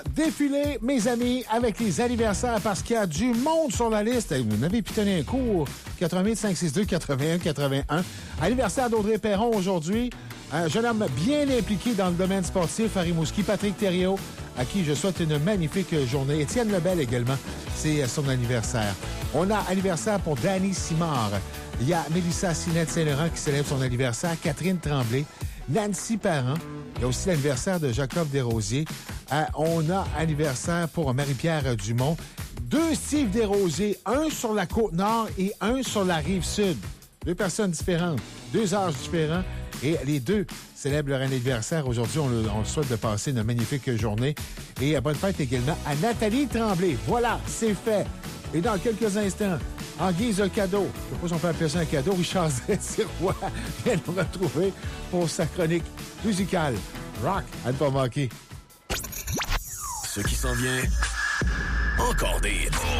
Défilé, mes amis, avec les anniversaires, parce qu'il y a du monde sur la liste. Vous n'avez pu tenir un cours. 88 562 81 81. Anniversaire d'Audrey Perron aujourd'hui. Un jeune homme bien impliqué dans le domaine sportif à Rimouski. Patrick Thériault, à qui je souhaite une magnifique journée. Étienne Lebel également, c'est son anniversaire. On a anniversaire pour Danny Simard. Il y a Mélissa Sinette-Saint-Laurent qui célèbre son anniversaire. Catherine Tremblay. Nancy Parent. Il y a aussi l'anniversaire de Jacob Desrosiers. On a anniversaire pour Marie-Pierre Dumont. 2 Steve Desrosiers, un sur la Côte-Nord et un sur la Rive-Sud. 2 personnes différentes, 2 âges différents. Et les 2 célèbrent leur anniversaire. Aujourd'hui, on le souhaite de passer une magnifique journée. Et bonne fête également à Nathalie Tremblay. Voilà, c'est fait. Et dans quelques instants, en guise de cadeau, je ne sais pas si on peut appeler ça un cadeau, Richard Sirois vient nous retrouver pour sa chronique musicale. Rock, à ne pas manquer. Ce qui s'en vient, encore des